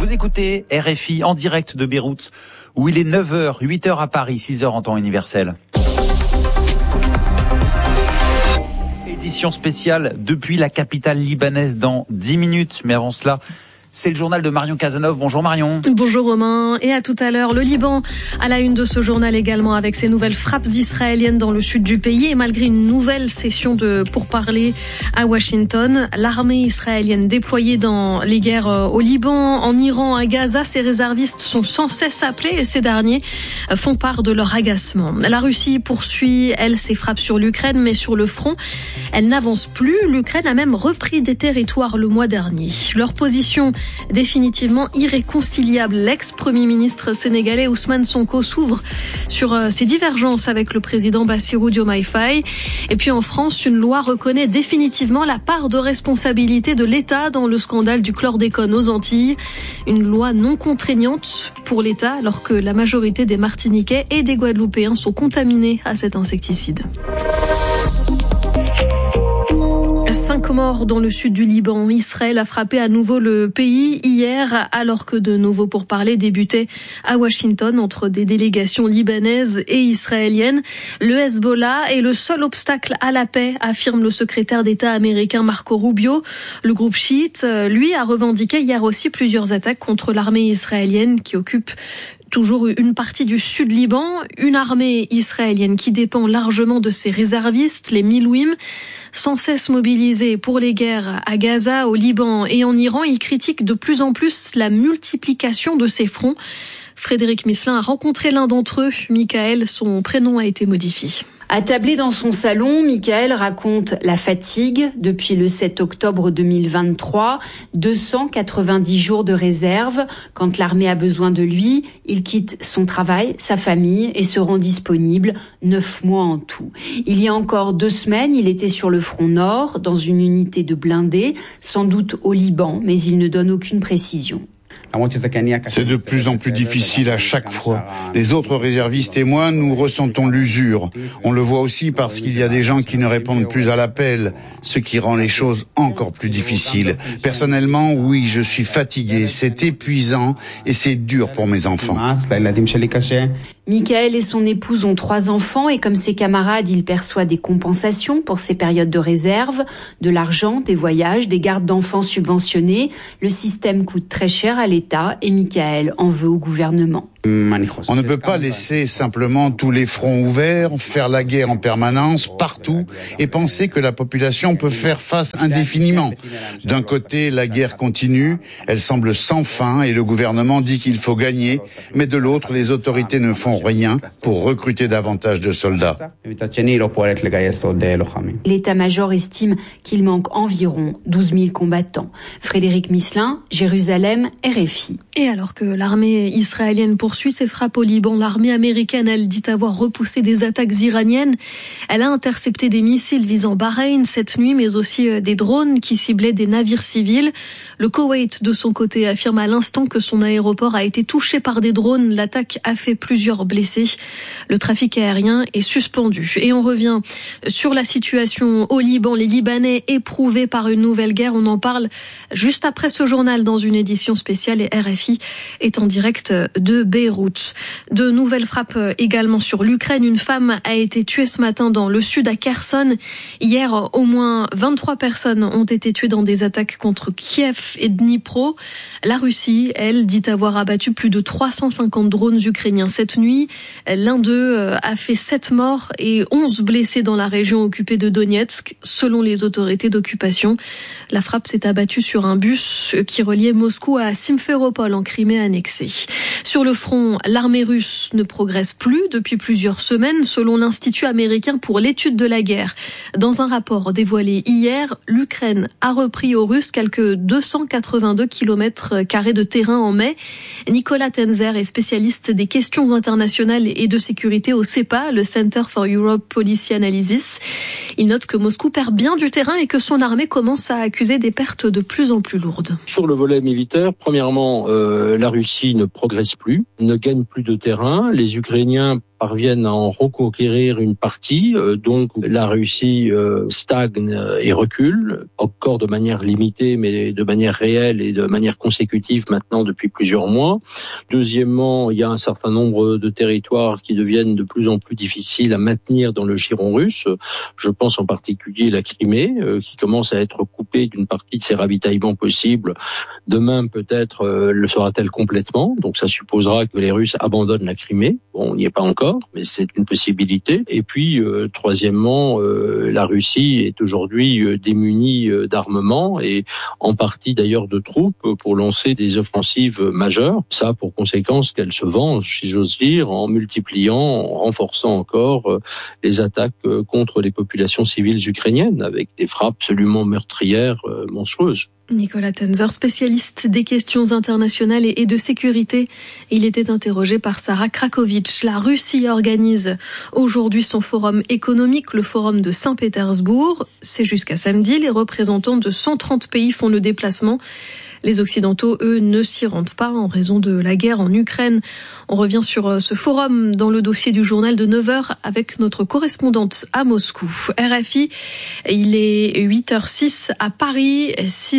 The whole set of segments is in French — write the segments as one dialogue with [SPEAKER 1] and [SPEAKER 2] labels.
[SPEAKER 1] Vous écoutez RFI en direct de Beyrouth, où il est 9h, 8h à Paris, 6h en temps universel. Édition spéciale depuis la capitale libanaise dans 10 minutes. Mais avant cela, c'est le journal de Marion Cazeneuve. Bonjour Marion.
[SPEAKER 2] Bonjour Romain. Et à tout à l'heure, le Liban à la une de ce journal également avec ses nouvelles frappes israéliennes dans le sud du pays. Et malgré une nouvelle session de pourparlers à Washington, l'armée israélienne déployée dans les guerres au Liban, en Iran, à Gaza, ses réservistes sont sans cesse appelés et ces derniers font part de leur agacement. La Russie poursuit, elle, ses frappes sur l'Ukraine, mais sur le front, elle n'avance plus. L'Ukraine a même repris des territoires le mois dernier. Leur position définitivement irréconciliable. L'ex-premier ministre sénégalais Ousmane Sonko s'ouvre sur ses divergences avec le président Bassirou Diomaye Faye. Et puis en France, une loi reconnaît définitivement la part de responsabilité de l'État dans le scandale du chlordécone aux Antilles. Une loi non contraignante pour l'État alors que la majorité des Martiniquais et des Guadeloupéens sont contaminés à cet insecticide. 5 morts dans le sud du Liban. Israël a frappé à nouveau le pays hier alors que de nouveaux pourparlers débutaient à Washington entre des délégations libanaises et israéliennes. Le Hezbollah est le seul obstacle à la paix, affirme le secrétaire d'État américain Marco Rubio. Le groupe chiite, lui, a revendiqué hier aussi plusieurs attaques contre l'armée israélienne qui occupe toujours une partie du sud Liban, une armée israélienne qui dépend largement de ses réservistes, les Milouim, sans cesse mobilisés pour les guerres à Gaza, au Liban et en Iran. Ils critiquent de plus en plus la multiplication de ces fronts. Frédéric Misselin a rencontré l'un d'entre eux, Michael, son prénom a été modifié.
[SPEAKER 3] Attablé dans son salon, Michael raconte la fatigue depuis le 7 octobre 2023, 290 jours de réserve. Quand l'armée a besoin de lui, il quitte son travail, sa famille et se rend disponible 9 mois en tout. Il y a encore 2 semaines, il était sur le front nord, dans une unité de blindés, sans doute au Liban, mais il ne donne aucune précision.
[SPEAKER 4] C'est de plus en plus difficile à chaque fois. Les autres réservistes et moi, nous ressentons l'usure. On le voit aussi parce qu'il y a des gens qui ne répondent plus à l'appel, ce qui rend les choses encore plus difficiles. Personnellement, oui, je suis fatigué, c'est épuisant et c'est dur pour mes enfants.
[SPEAKER 3] Michael et son épouse ont 3 enfants et comme ses camarades, il perçoit des compensations pour ces périodes de réserve, de l'argent, des voyages, des gardes d'enfants subventionnés. Le système coûte très cher à l'État et Michael en veut au gouvernement.
[SPEAKER 4] On ne peut pas laisser simplement tous les fronts ouverts, faire la guerre en permanence, partout, et penser que la population peut faire face indéfiniment. D'un côté, la guerre continue, elle semble sans fin, et le gouvernement dit qu'il faut gagner, mais de l'autre, les autorités ne font rien pour recruter davantage de soldats.
[SPEAKER 3] L'état-major estime qu'il manque environ 12 000 combattants. Frédéric Misselin, Jérusalem, RFI.
[SPEAKER 2] Et alors que l'armée israélienne poursuit ses frappes au Liban, l'armée américaine, elle, dit avoir repoussé des attaques iraniennes. Elle a intercepté des missiles visant Bahreïn cette nuit, mais aussi des drones qui ciblaient des navires civils. Le Koweït, de son côté, affirme à l'instant que son aéroport a été touché par des drones. L'attaque a fait plusieurs blessés. Le trafic aérien est suspendu. Et on revient sur la situation au Liban. Les Libanais éprouvés par une nouvelle guerre. On en parle juste après ce journal dans une édition spéciale et RFI est en direct de Beyrouth. De nouvelles frappes également sur l'Ukraine. Une femme a été tuée ce matin dans le sud à Kherson. Hier, au moins 23 personnes ont été tuées dans des attaques contre Kiev et Dnipro. La Russie, elle, dit avoir abattu plus de 350 drones ukrainiens cette nuit. L'un d'eux a fait 7 morts et 11 blessés dans la région occupée de Donetsk, selon les autorités d'occupation. La frappe s'est abattue sur un bus qui reliait Moscou à Simferopol en Crimée annexée. Sur le front, l'armée russe ne progresse plus depuis plusieurs semaines, selon l'Institut américain pour l'étude de la guerre. Dans un rapport dévoilé hier, l'Ukraine a repris aux Russes quelques 282 km² de terrain en mai. Nicolas Tenzer est spécialiste des questions internationales et de sécurité au CEPA, le Center for Europe Policy Analysis. Il note que Moscou perd bien du terrain et que son armée commence à accuser des pertes de plus en plus lourdes.
[SPEAKER 5] Sur le volet militaire, premièrement, la Russie ne progresse plus, ne gagne plus de terrain. Les Ukrainiens parviennent à en reconquérir une partie. Donc la Russie stagne et recule, encore de manière limitée, mais de manière réelle et de manière consécutive maintenant depuis plusieurs mois. Deuxièmement, il y a un certain nombre de territoires qui deviennent de plus en plus difficiles à maintenir dans le giron russe. Je pense en particulier la Crimée, qui commence à être coupée d'une partie de ses ravitaillements possibles. Demain, peut-être, le sera-t-elle complètement. Donc ça supposera que les Russes abandonnent la Crimée. Bon, on n'y est pas encore, mais c'est une possibilité. Et puis, troisièmement, la Russie est aujourd'hui démunie d'armement et en partie d'ailleurs de troupes pour lancer des offensives majeures. Ça a pour conséquence qu'elle se venge, si j'ose dire, en multipliant, en renforçant encore les attaques contre les populations civiles ukrainiennes avec des frappes absolument meurtrières monstrueuses.
[SPEAKER 2] Nicolas Tenzer, spécialiste des questions internationales et de sécurité. Il était interrogé par Sarah Krakowicz. La Russie organise aujourd'hui son forum économique, le forum de Saint-Pétersbourg. C'est jusqu'à samedi. Les représentants de 130 pays font le déplacement. Les Occidentaux, eux, ne s'y rendent pas en raison de la guerre en Ukraine. On revient sur ce forum dans le dossier du journal de 9h avec notre correspondante à Moscou. RFI, il est 8h06 à Paris,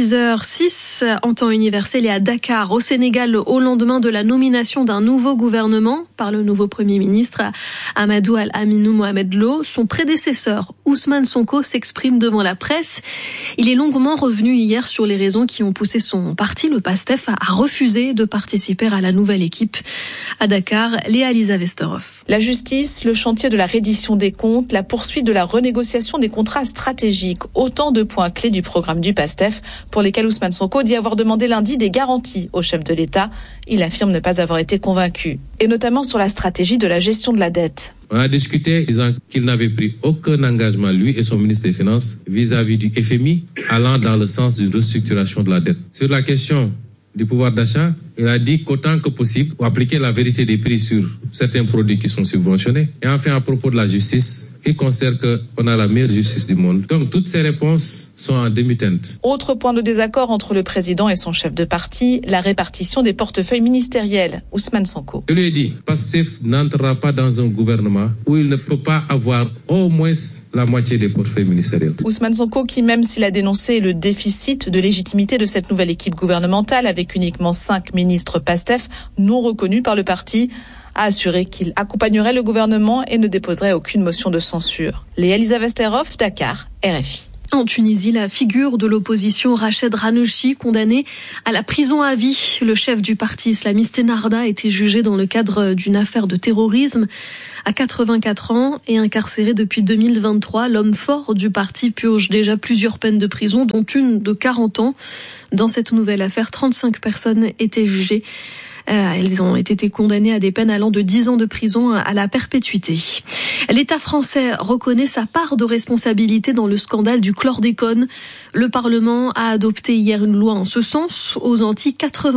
[SPEAKER 2] 6h06 en temps universel et à Dakar, au Sénégal, au lendemain de la nomination d'un nouveau gouvernement par le nouveau Premier ministre Amadou Al-Aminou Mohamed Lo. Son prédécesseur, Ousmane Sonko, s'exprime devant la presse. Il est longuement revenu hier sur les raisons qui ont poussé son parti, le PASTEF, a refusé de participer à la nouvelle équipe. À Dakar, Léa-Lisa Vesterhoff.
[SPEAKER 6] La justice, le chantier de la reddition des comptes, la poursuite de la renégociation des contrats stratégiques, autant de points clés du programme du PASTEF pour lesquels Ousmane Sonko dit avoir demandé lundi des garanties au chef de l'État. Il affirme ne pas avoir été convaincu, et notamment sur la stratégie de la gestion de la dette.
[SPEAKER 7] On a discuté disant qu'il n'avait pris aucun engagement, lui et son ministre des Finances, vis-à-vis du FMI, allant dans le sens d'une restructuration de la dette. Sur la question du pouvoir d'achat, il a dit qu'autant que possible, pour appliquer la vérité des prix sur certains produits qui sont subventionnés. Et enfin, à propos de la justice, il considère qu'on a la meilleure justice du monde. Donc, toutes ces réponses sont en demi-teinte.
[SPEAKER 6] Autre point de désaccord entre le président et son chef de parti, la répartition des portefeuilles ministériels. Ousmane Sonko.
[SPEAKER 7] Je lui ai dit, PASTEF n'entrera pas dans un gouvernement où il ne peut pas avoir au moins la moitié des portefeuilles ministériels.
[SPEAKER 6] Ousmane Sonko qui, même s'il a dénoncé le déficit de légitimité de cette nouvelle équipe gouvernementale avec uniquement 5 ministres PASTEF non reconnus par le parti, a assuré qu'il accompagnerait le gouvernement et ne déposerait aucune motion de censure. Léa-Lisa Vesterhoff, Dakar, RFI.
[SPEAKER 2] En Tunisie, la figure de l'opposition Rached Ghannouchi, condamné à la prison à vie. Le chef du parti islamiste Ennahda a été jugé dans le cadre d'une affaire de terrorisme. À 84 ans et incarcéré depuis 2023, l'homme fort du parti purge déjà plusieurs peines de prison, dont une de 40 ans. Dans cette nouvelle affaire, 35 personnes étaient jugées. Elles ont été condamnées à des peines allant de 10 ans de prison à la perpétuité. L'État français reconnaît sa part de responsabilité dans le scandale du chlordécone. Le Parlement a adopté hier une loi en ce sens. Aux Antilles,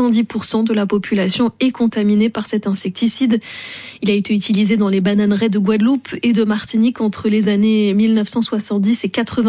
[SPEAKER 2] 90% de la population est contaminée par cet insecticide. Il a été utilisé dans les bananeraies de Guadeloupe et de Martinique entre les années 1970 et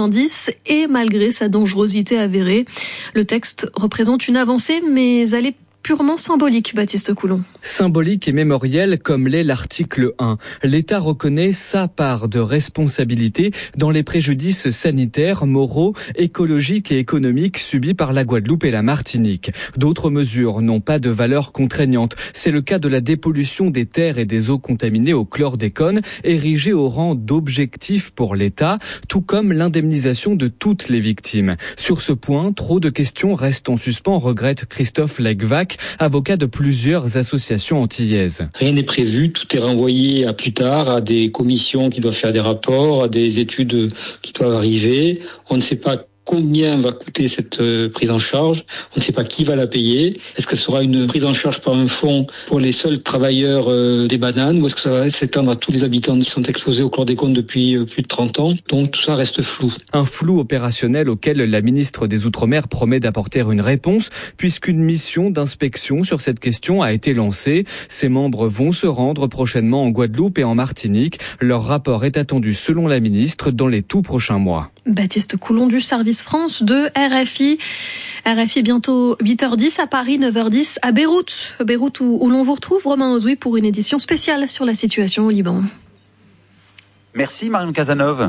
[SPEAKER 2] 90 et malgré sa dangerosité avérée. Le texte représente une avancée, mais elle est purement symbolique, Baptiste Coulon.
[SPEAKER 8] Symbolique et mémoriel comme l'est l'article 1. L'État reconnaît sa part de responsabilité dans les préjudices sanitaires, moraux, écologiques et économiques subis par la Guadeloupe et la Martinique. D'autres mesures n'ont pas de valeur contraignante. C'est le cas de la dépollution des terres et des eaux contaminées au chlordécone, érigée au rang d'objectif pour l'État, tout comme l'indemnisation de toutes les victimes. Sur ce point, trop de questions restent en suspens, regrette Christophe Legvac, avocat de plusieurs associations antillaises.
[SPEAKER 9] Rien n'est prévu, tout est renvoyé à plus tard, à des commissions qui doivent faire des rapports, à des études qui doivent arriver. On ne sait pas combien va coûter cette prise en charge. On ne sait pas qui va la payer. Est-ce que ce sera une prise en charge par un fonds pour les seuls travailleurs des bananes ou est-ce que ça va s'étendre à tous les habitants qui sont exposés au chlordécone depuis plus de 30 ans? Donc tout ça reste flou.
[SPEAKER 8] Un flou opérationnel auquel la ministre des Outre-mer promet d'apporter une réponse puisqu'une mission d'inspection sur cette question a été lancée. Ses membres vont se rendre prochainement en Guadeloupe et en Martinique. Leur rapport est attendu selon la ministre dans les tout prochains mois.
[SPEAKER 2] Baptiste Coulon du service France de RFI. RFI bientôt 8h10 à Paris, 9h10 à Beyrouth. Beyrouth où l'on vous retrouve, Romain Ozoui, pour une édition spéciale sur la situation au Liban.
[SPEAKER 1] Merci Marion Cazeneuve.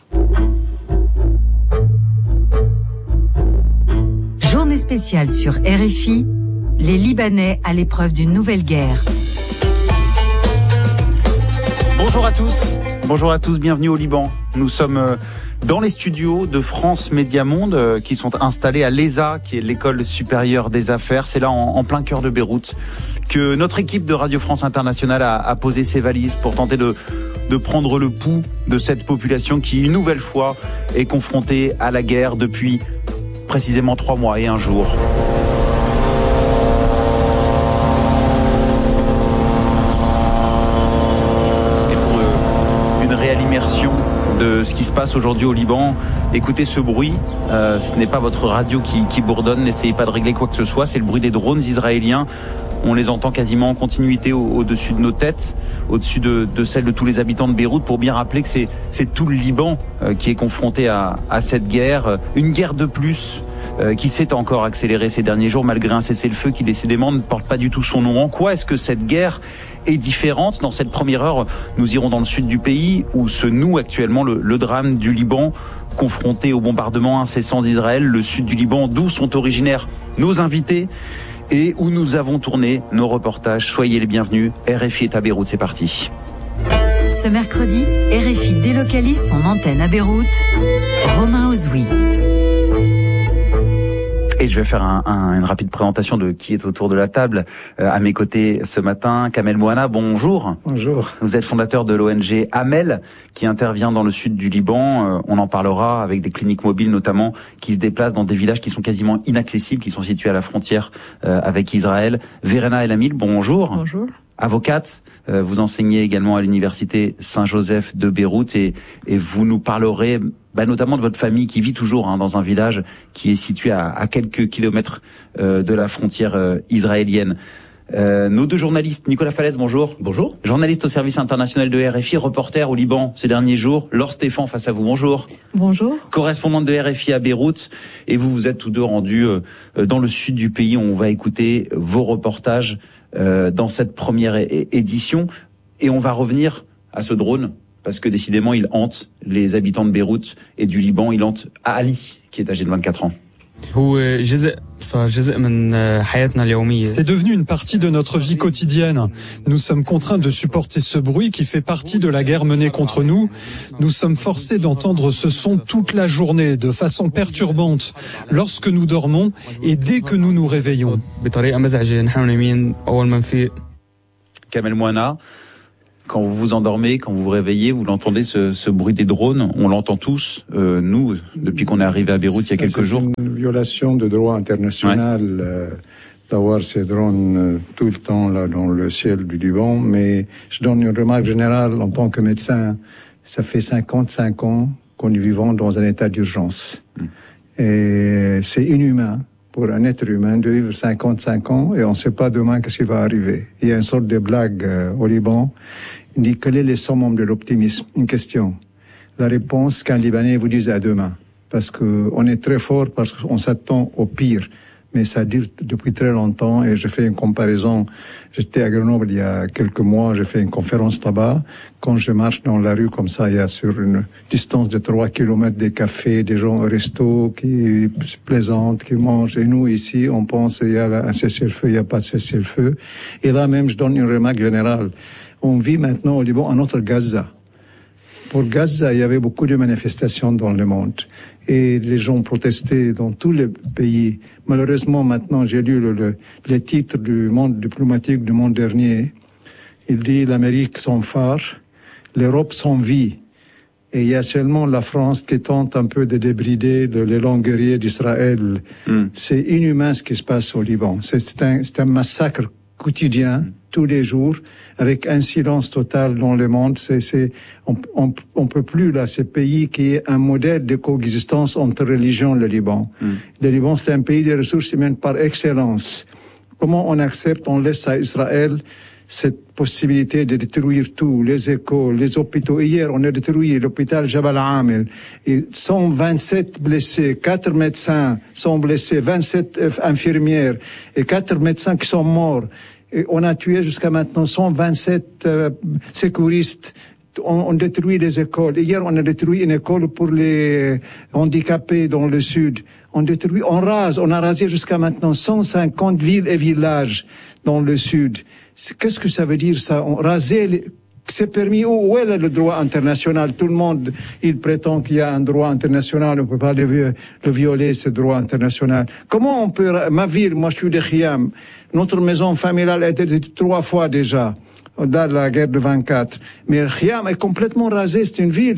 [SPEAKER 10] Journée spéciale sur RFI, les Libanais à l'épreuve d'une nouvelle guerre.
[SPEAKER 1] Bonjour à tous, bienvenue au Liban. Nous sommes dans les studios de France Média Monde qui sont installés à l'ESA, qui est l'école supérieure des affaires. C'est là en plein cœur de Beyrouth que notre équipe de Radio France Internationale a posé ses valises pour tenter de prendre le pouls de cette population qui, une nouvelle fois, est confrontée à la guerre depuis précisément 3 mois et 1 jour. Immersion de ce qui se passe aujourd'hui au Liban. Écoutez ce bruit, ce n'est pas votre radio qui bourdonne, n'essayez pas de régler quoi que ce soit, c'est le bruit des drones israéliens. On les entend quasiment en continuité au-dessus de nos têtes, au-dessus de celles de tous les habitants de Beyrouth, pour bien rappeler que c'est tout le Liban qui est confronté à cette guerre, une guerre de plus qui s'est encore accélérée ces derniers jours malgré un cessez-le-feu qui décidément ne porte pas du tout son nom. En quoi est-ce que cette guerre est différente? Dans cette première heure, nous irons dans le sud du pays où se noue actuellement le drame du Liban, confronté au bombardement incessant d'Israël, le sud du Liban d'où sont originaires nos invités et où nous avons tourné nos reportages. Soyez les bienvenus, RFI est à Beyrouth, c'est parti.
[SPEAKER 10] Ce mercredi, RFI délocalise son antenne à Beyrouth. Romain Ozoui.
[SPEAKER 1] Et je vais faire une rapide présentation de qui est autour de la table. À mes côtés ce matin, Kamel Mouana, bonjour.
[SPEAKER 11] Bonjour.
[SPEAKER 1] Vous êtes fondateur de l'ONG Amel, qui intervient dans le sud du Liban. On en parlera avec des cliniques mobiles notamment, qui se déplacent dans des villages qui sont quasiment inaccessibles, qui sont situés à la frontière avec Israël. Verena El Amil, bonjour.
[SPEAKER 11] Bonjour.
[SPEAKER 1] Avocate, vous enseignez également à l'université Saint-Joseph de Beyrouth et vous nous parlerez notamment de votre famille qui vit toujours dans un village qui est situé à quelques kilomètres de la frontière israélienne. Nos 2 journalistes, Nicolas Falaise, bonjour.
[SPEAKER 11] Bonjour.
[SPEAKER 1] Journaliste au service international de RFI, reporter au Liban ces derniers jours. Laure Stéphane face à vous, bonjour.
[SPEAKER 11] Bonjour.
[SPEAKER 1] Correspondante de RFI à Beyrouth. Et vous êtes tous deux rendus dans le sud du pays. On va écouter vos reportages dans cette première édition. Et on va revenir à ce drone, parce que décidément, il hante les habitants de Beyrouth et du Liban. Il hante Ali, qui est âgé de 24 ans.
[SPEAKER 12] C'est devenu une partie de notre vie quotidienne. Nous sommes contraints de supporter ce bruit qui fait partie de la guerre menée contre nous. Nous sommes forcés d'entendre ce son toute la journée, de façon perturbante, lorsque nous dormons et dès que nous nous réveillons.
[SPEAKER 1] Kamel Mouana, quand vous vous endormez, quand vous vous réveillez, vous l'entendez, ce bruit des drones. On l'entend tous, nous, depuis qu'on est arrivé à Beyrouth il y a quelques jours.
[SPEAKER 11] C'est une violation de droit international d'avoir ces drones tout le temps là dans le ciel du Liban. Mais je donne une remarque générale en tant que médecin. Ça fait 55 ans qu'on est vivant dans un état d'urgence. Et c'est inhumain pour un être humain de vivre 55 ans et on ne sait pas demain qu'est-ce qui va arriver. Il y a une sorte de blague au Liban. Il dit quel est le summum de l'optimisme? Une question. La réponse qu'un Libanais vous dise à demain. Parce que on est très fort, parce qu'on s'attend au pire. Mais ça dure depuis très longtemps et je fais une comparaison. J'étais à Grenoble il y a quelques mois, j'ai fait une conférence là-bas. Quand je marche dans la rue comme ça, il y a sur une distance de 3 kilomètres des cafés, des gens au resto qui se plaisantent, qui mangent. Et nous, ici, on pense qu'il y a un cessez-le-feu, il n'y a pas de cessez-le-feu. Et là même, je donne une remarque générale. On vit maintenant au Liban à notre Gaza. Pour Gaza, il y avait beaucoup de manifestations dans le monde. Et les gens protestaient dans tous les pays. Malheureusement, maintenant, j'ai lu les titres du monde diplomatique du monde dernier. Il dit l'Amérique son phare, l'Europe son vie. Et il y a seulement la France qui tente un peu de débrider les longueriers d'Israël. C'est inhumain ce qui se passe au Liban. C'est un massacre quotidien, tous les jours, avec un silence total dans le monde. On peut plus, là, ce pays qui est un modèle de coexistence entre religions, le Liban. Le Liban, c'est un pays de ressources humaines par excellence. Comment on accepte, on laisse à Israël cette possibilité de détruire tout, les écoles, les hôpitaux. Hier, on a détruit l'hôpital Jabal Amel. Et 127 blessés, 4 médecins sont blessés, 27 infirmières et 4 médecins qui sont morts. Et on a tué jusqu'à maintenant 127 sécuristes. On détruit les écoles. Hier, on a détruit une école pour les handicapés dans le sud. On détruit, on rase. On a rasé jusqu'à maintenant 150 villes et villages dans le sud. Qu'est-ce que ça veut dire, ça? On raser, c'est permis. Où est le droit international? Tout le monde, il prétend qu'il y a un droit international. On ne peut pas le violer, ce droit international. Comment on peut, ma ville, moi je suis de Khiam. Notre maison familiale a été détruite 3 fois déjà. Dans la guerre de 24. Mais Khiam est complètement rasé, c'est une ville.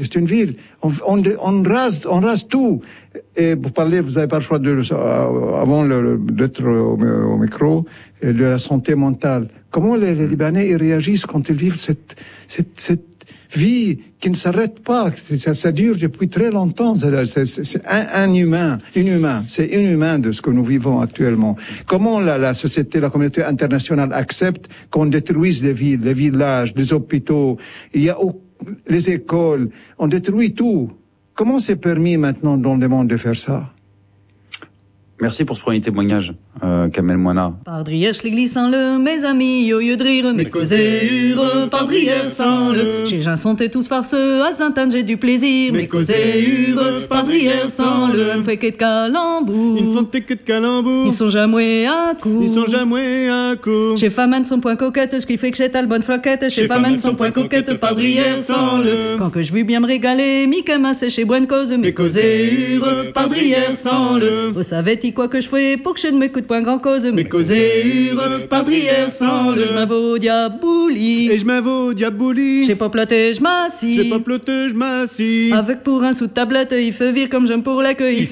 [SPEAKER 11] On rase tout. Et pour parler, vous n'avez pas le choix avant d'être au micro, de la santé mentale. Comment les Libanais ils réagissent quand ils vivent cette vie qui ne s'arrête pas, ça dure depuis très longtemps. C'est inhumain. C'est inhumain de ce que nous vivons actuellement. Comment la société, la communauté internationale accepte qu'on détruise les villes, les villages, les hôpitaux, les écoles, on détruit tout. Comment c'est permis maintenant dans le monde de faire ça?
[SPEAKER 1] Merci pour ce premier témoignage, Kamel Moana.
[SPEAKER 13] Pardrière, l'église sans le, mes amis, au lieu de rire, mes causures, pardrière sans le. Chez gens sont tous farceux, à Saint-Anne j'ai du plaisir, mes causures, pardrière sans le. Ils font que de calembour, ils sont jamais à court, Chez Faman son point coquette, ce qui fait que j'ai ta bonne flaquette, chez Faman son point coquette, pardrière sans le. Quand que je veux bien me régaler, Mika masse chez bonne cause, mes causures, pardrière sans le. Vous savez quoi que je fais pour que je ne m'écoute point grand cause, mes causures, pardrière sans le. Je m'avoue diabouli, et je m'avoue diabouli. J'ai pas ploté, je m'assis, avec pour un sous de tablette, il fait vire comme j'aime pour l'accueil.